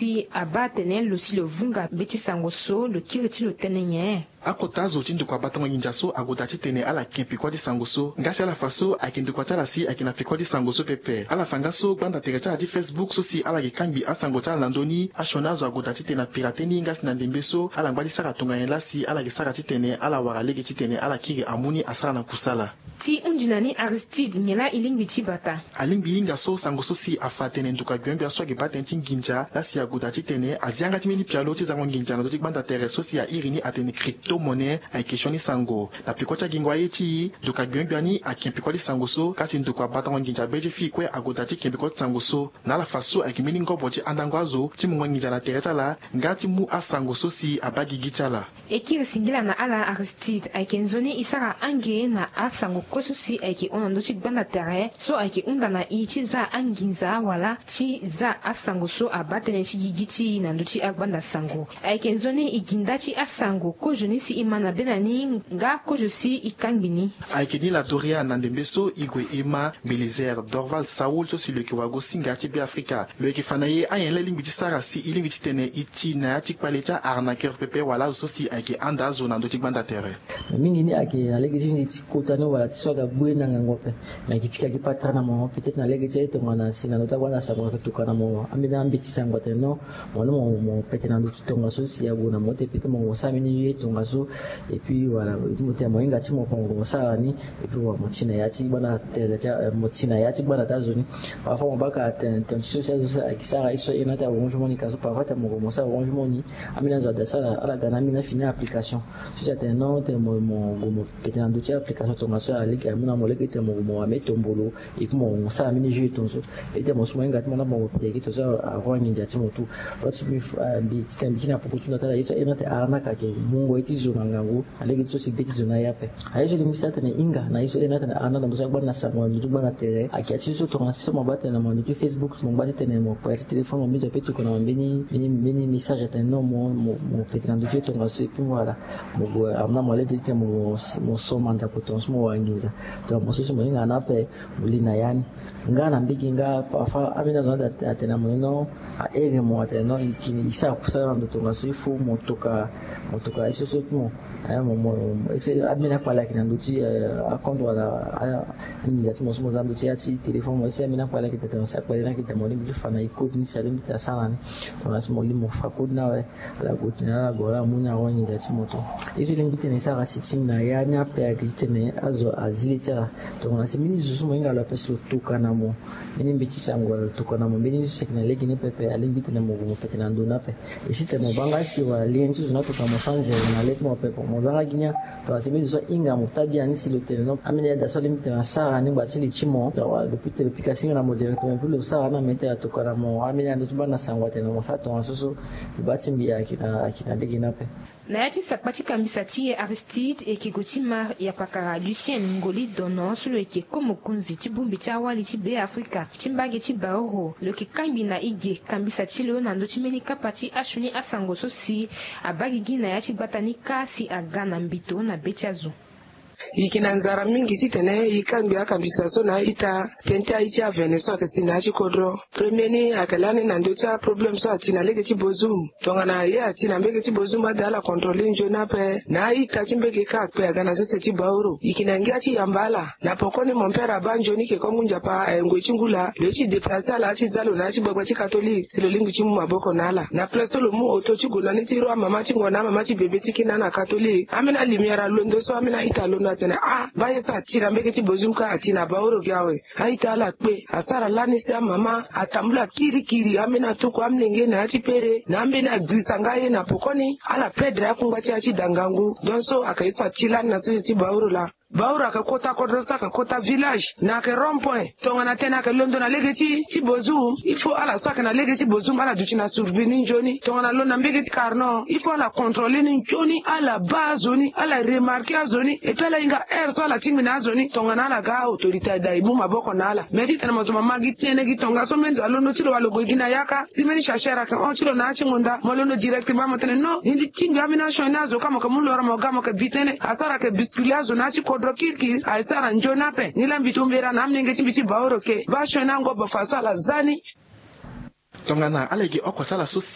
si abatene lusi le vunga beti sangoso le kiriti le tenenye. Akotazo tindu kwa batango njinjaso agudati tene ala kempi kwa di sangoso ngasi ala faso akindu kwa chala si akina pikwa di sangoso pepe ala fangaso banda tega chala di Facebook so si ala gikambi asango chala landoni ashonazo agudati tena pirateni ngasi na ndembeso ala ngbali saka tunga yela si ala gisaka titene ala waralege titene ala kiri amuni asara na kusala ti unjinani Aristide nyela ilingbi chibata alingbi inga so sangoso si afatene nduka gwembi aswa gibate nginja la si agudati tene azianga timini pialo tizango nginja na doti banda tere so si ya irini atene crypto monnaie aikeshoni sango na pikocha gingwa yechi duka gwembiani akempikwa sangoso kasi ndukwa batango nginja beje fi kwe agudati kempikwa sangoso na la faso akimini ngoboje andangwazo timungwa nginja na teretala ngati mu asangoso si abagi gichala ekiri singila na ala Aristide aikenzoni isara ange na asango koso si aiki onando chi banda tere so aiki unda na ichi za anginza wala chi za asango so abatene chi gigiti na ndochi agbanda sango aikenzoni igindachi asango kojoni si imana benani nga kojo si ikangbini aikeni la doria na ndembeso igwe ema Belizer Dorval Saul so si le kiwago singati bi Afrika le kifanaye ayen le lingiti sara si ilingiti tene ichi na yachi kwalecha arnaqueur pepe wala so si aiki anda zo na ndochi banda tere mingi ni ake alegiti nditi kotano wala tisoga bwena ngope na kifika kipatana mo peut-être na legiti eto ngana sina nota bwana sabwa kutukana mo amina ambiti sangwa teno mo peut-être na ndochi tonga so si yabuna mote peut-être mo samini yeto ngaso et puis voilà mote mo inga timo kongo sani et puis wa motina yati bwana tere motina yati bwana tazoni parfois on baka tension ça akisara iso inata bonjour ni kaso parfois ta mo sa bonjour ni amina zo da sala ala gana mina fini application so ça teno te mo peut-être na ndochi application tonga so alika amina mo lekete mo ametombolo et puis mo sa mini jeu tonso et te mo so inga timo na mo peut-être to so avoni njati mo tu what's me bi titamikina pokuchuna tala iso inata arana kake mungo iti zona ngangu alege so sibeti zona yape aizo limisata na inga na iso inata na ana ndo bana samwa ndu bana tere akiachi so to na soma bata na ndu Facebook mo bata tene mo kwa telefone mo mizo petu kona mbeni message tene mo petina ndu to ngaso et puis voilà mo amna mo alege tene mo soma nda potons mo wangiza to mo so mo inga na pe mulina yani ngana mbiki nga pafa amina zona tena mo no a ege mo ateno ikini isa kusala ndo to ngaso ifu motoka iso so mo ese amina pala kina nduti akondo wala ni zati mo zando tiati telefone mo ese amina pala kita sa kwa na kita mo ni fana ikodi ni sale mita sana ni to nasimo limo fa kodi nawe ala kutina gola muna woni zati moto izo lingite ni sara sitina ya nya pe agitene azo azilicha to nasimini zusu mo ingala peso tukana mo mini mbiti sango tukana mo mini zusu kina legi ni pepe alingite na mo pete na ndona pe isite mo banga si wa lienzu zuna to kama fanze na let mo pepe mo zanga ginya to asimini zo inga mutabi anisi le tele amene da so limite na sara ni ba sili chimo to wa depuis le picasinga na mo directement pour le sara na mete atokana mo amene ndo tubana sangwa tena mo sato asusu ibati mbia akina legi na pe na yati sakpati kambisa tie Aristide ekigotima ya pakara Lucien Ngoli dono sulu eke komo kunzi tibumbi cha wali tibe Afrika timbage tibaoro le kikambi na ige kambisa chilo na ndo chimeni kapati ashuni asango sosi abagi gina yati batani kasi agana mbito na bechazo ikina nzara mingi titene ikambi akambisa so na ita tenta icha veneso ke sina chi kodro premieni akalane na ndocha problem so atina lege chi bozum tongana ye atina mbege chi bozum adala controlling njona pe na ita chimbege ka pe agana sese chi bauro ikina ngia chi yambala na pokoni mompera banjo ni ke kongunja pa ngwe chingula le chi deplacer la chi zalo na chi bagwa chi catholique silo lingu chi mu maboko nala na presolo mu oto chi gula ni chi ro mama chi ngona mama chi bebe chi kinana catholique amena limiera londo so amena ita lona tene baye so atira mbeke ti bozumka atina baoro gawe haita ala pe asara lani sia mama atambula kiri amena tuko amnenge na ati pere na ambe na grisangaye na pokoni ala pedra yakungwa chi achi dangangu donso akaiso atila na sisi ti baoro la baura ka kota kodrosa ka kota village na ke rond-point tongana tena ke londo na legeti ti bozum il faut ala so na legeti bozum ala duchi na survenir njoni tongana lona mbegeti karno il faut ala contrôler ni njoni ala bazoni ala remarquer zoni et puis ala inga so ala tingi na zoni tongana ala ga autorité da ibu maboko na ala meti tena mazuma magi tene gi tonga so menzo alono tilo walo gina yaka simeni shashera ka on tilo na chingonda malono directement matene no hindi tingi amina shona zo kama kamulo ramo gamo ke bitene asara ke bisculiazo na chi kiki aisara njona pe nila mbitumbera na mnenge chimbichi baoro ke basho nango bafaso ala zani tongana alege okwasala so